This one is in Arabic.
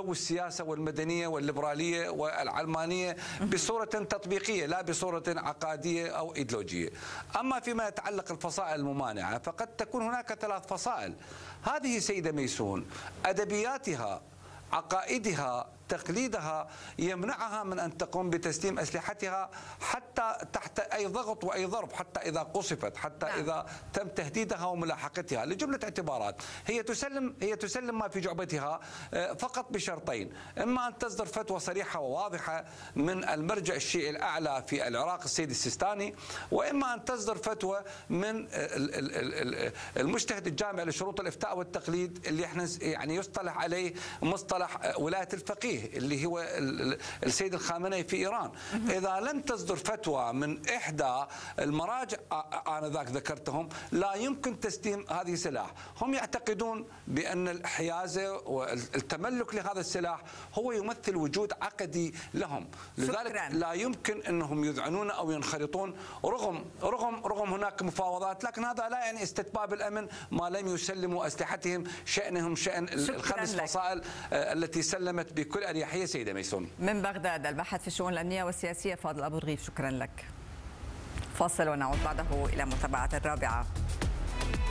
جو السياسة والمدنية والليبرالية والعلمانية بصورة تطبيقية لا بصورة عقادية أو إيديولوجية. أما فيما يتعلق الفصائل الممانعة فقد تكون هناك 3 فصائل. هذه سيدة ميسون أدبياتها، عقائدها، تقليدها يمنعها من أن تقوم بتسليم أسلحتها حتى تحت أي ضغط وأي ضرب، حتى إذا قصفت، حتى إذا تم تهديدها وملاحقتها لجملة اعتبارات. هي تسلم ما في جعبتها فقط بشرطين: إما أن تصدر فتوى صريحة وواضحة من المرجع الشيعي الأعلى في العراق السيد السيستاني، وإما أن تصدر فتوى من المجتهد الجامع لشروط الإفتاء والتقليد اللي احنا يعني يصطلح عليه مصطلح ولاية الفقيه اللي هو السيد الخامنئي في إيران. إذا لم تصدر فتوى من إحدى المراجع آنذاك ذكرتهم لا يمكن تسليم هذه السلاح. هم يعتقدون بأن الحيازة والتملك لهذا السلاح هو يمثل وجود عقدي لهم، لذلك لا يمكن أنهم يذعنون أو ينخرطون رغم هناك مفاوضات، لكن هذا لا يعني استتباب الأمن ما لم يسلموا أسلحتهم. شأنهم شأن ال5 فصائل التي سلمت بكل أريحية سيدة ميسون. من بغداد الباحث في الشؤون الأمنية والسياسية فاضل أبو رغيف، شكرا لك. فاصل ونعود بعده إلى متابعة الرابعة.